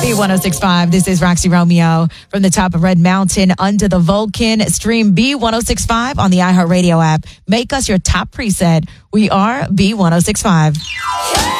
B1065. This is Roxy Romeo from the top of Red Mountain under the Vulcan. Stream B1065 on the iHeartRadio app. Make us your top preset. We are B1065.